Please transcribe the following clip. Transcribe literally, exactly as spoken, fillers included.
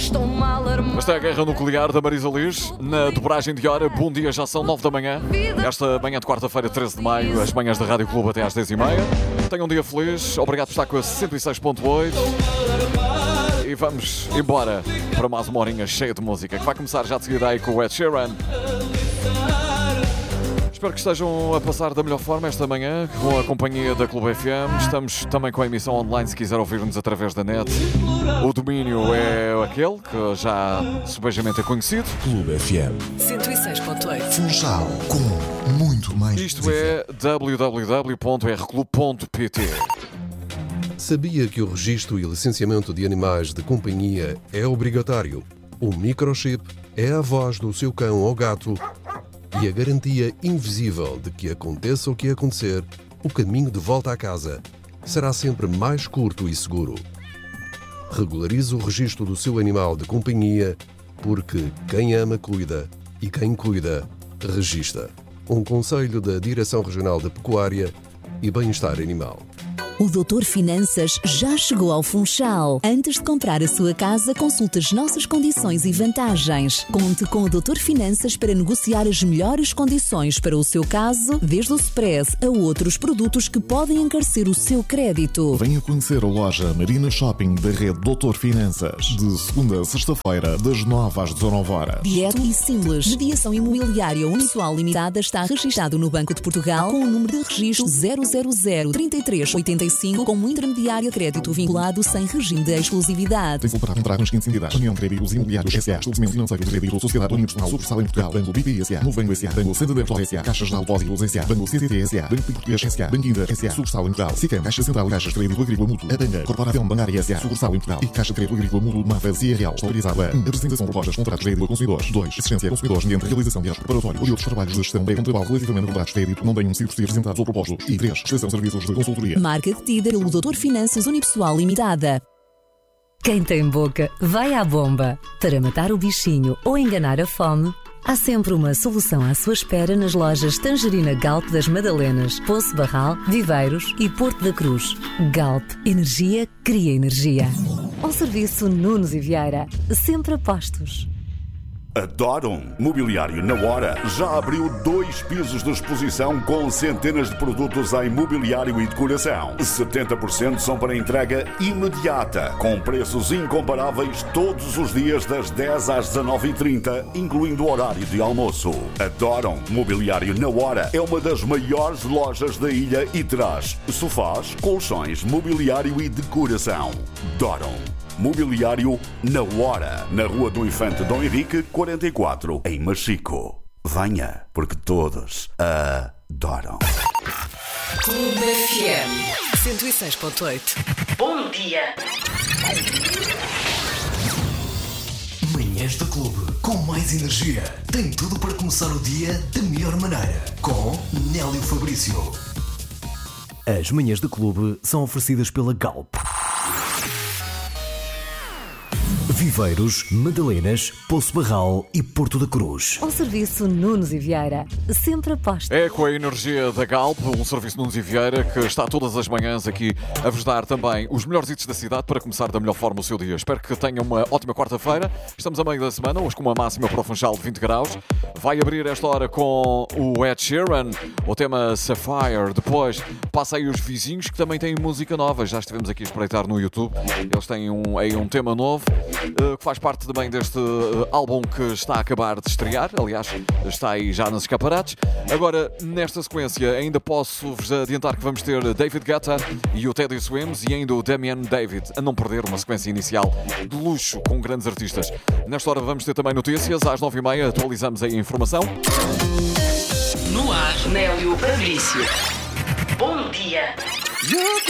Estou mal armado. Esta é a guerra nuclear da Marisa Liz. Na dobragem de hora, bom dia, já são nove da manhã. Esta manhã de quarta-feira, treze de maio, as manhãs da Rádio Clube até às dez e meia. Tenham um dia feliz, obrigado por estar com a cento e seis ponto oito. E vamos embora para mais uma horinha cheia de música, que vai começar já de seguida aí com o Ed Sheeran. Espero que estejam a passar da melhor forma esta manhã com a companhia da Clube F M. Estamos também com a emissão online se quiser ouvir-nos através da net. O domínio é aquele que já subejamente é conhecido. Clube F M cento e seis ponto oito. Funchal com muito mais. Isto é w w w ponto r clube ponto p t. Sabia que o registro e licenciamento de animais de companhia é obrigatório? O microchip é a voz do seu cão ou gato e a garantia invisível de que aconteça o que acontecer, o caminho de volta à casa será sempre mais curto e seguro. Regularize o registro do seu animal de companhia, porque quem ama cuida e quem cuida registra. Um conselho da Direção Regional da Pecuária e Bem-Estar Animal. O doutor Finanças já chegou ao Funchal. Antes de comprar a sua casa, consulte as nossas condições e vantagens. Conte com o doutor Finanças para negociar as melhores condições para o seu caso, desde o Express a outros produtos que podem encarecer o seu crédito. Venha conhecer a loja Marina Shopping da rede doutor Finanças. De segunda a sexta-feira, das nove às dezanove horas. Direto e simples. Mediação imobiliária unipessoal limitada está registado no Banco de Portugal com o número de registro zero zero zero, trinta e três, oitenta e cinco como intermediário de crédito vinculado sem regime de exclusividade. Tem para entrar nas seguintes entidades: União de Créditos Imobiliários S A, Estabelecimento Financeiro de Crédito, Sociedade Unipessoal, Sucursal em Portugal, Banco B P I S A, Novo Banco S A, Banco Santander S A, Caixa Geral de Depósitos S A, Banco C C T S A, Banco Português S A, Banco Inter S A, Sucursal em Portugal, SICAM, Caixa Central, Caixas de Crédito Agrícola Mútuo, a Banca, Corporação Bancária S A, Sucursal em Portugal e Caixa de Crédito Agrícola Mútuo de Mafra, C R L, autorizada a um. Apresentação de propostas, contratos de crédito a consumidores. dois. Assistência a consumidores mediante realização de atos preparatórios ou de outros trabalhos de gestão de contratual relativamente a contratos de crédito não tenham sido apresentados ou propostos. E três. Prestação de serviços de consultoria. Marca detida pelo doutor Finanças Unipessoal Limitada. Quem tem boca, vai à bomba. Para matar o bichinho ou enganar a fome, há sempre uma solução à sua espera nas lojas Tangerina Galp das Madalenas, Poço Barral, Viveiros e Porto da Cruz. Galp. Energia cria energia. Um serviço Nunes e Vieira. Sempre a postos. Adoram Mobiliário na Hora. Já abriu dois pisos de exposição com centenas de produtos em mobiliário e decoração. setenta por cento são para entrega imediata, com preços incomparáveis todos os dias das dez às dezanove e trinta, incluindo o horário de almoço. Adoram Mobiliário na Hora. É uma das maiores lojas da ilha e traz sofás, colchões, mobiliário e decoração. Adoram Mobiliário na Hora, na Rua do Infante Dom Henrique, quarenta e quatro, em Machico. Venha, porque todos adoram. Clube F M cento e seis ponto oito. Bom dia. Manhãs da Clube, com mais energia. Tem tudo para começar o dia da melhor maneira. Com Nélio Fabrício. As manhãs da Clube são oferecidas pela Galp. Viveiros, Madalenas, Poço Barral e Porto da Cruz. Um serviço Nunes e Vieira. Sempre a postos. É com a energia da Galp, um serviço Nunes e Vieira, que está todas as manhãs aqui a vos dar também os melhores hits da cidade para começar da melhor forma o seu dia. Espero que tenham uma ótima quarta-feira. Estamos a meio da semana, hoje com uma máxima para o Funchal de vinte graus. Vai abrir esta hora com o Ed Sheeran, o tema Sapphire. Depois passa aí os vizinhos que também têm música nova. Já estivemos aqui a espreitar no YouTube. Eles têm um, aí um tema novo, que faz parte também deste álbum que está a acabar de estrear. Aliás, está aí já nos escaparates. Agora, nesta sequência, ainda posso-vos adiantar que vamos ter David Guetta e o Teddy Swims e ainda o Damian David. A não perder uma sequência inicial de luxo com grandes artistas. Nesta hora vamos ter também notícias. Às nove e meia atualizamos aí a informação. No ar, Nélio Fabrício. Bom dia.